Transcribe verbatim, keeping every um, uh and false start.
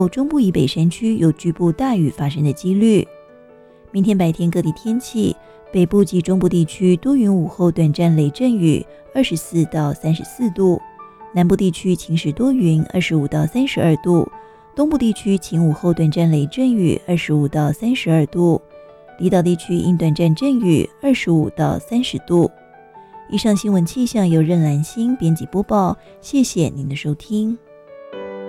中部以北山区有局部大雨发生的几率。明天白天各地天气，北部及中部地区多云，午后短暂雷阵雨，二十四到三十四度；南部地区晴时多云，二十五到三十二度；东部地区晴午后短暂雷阵雨，二十五到三十二度；离岛地区因短暂阵雨，二十五到三十度。以上新闻气象由任兰心编辑播报，谢谢您的收听。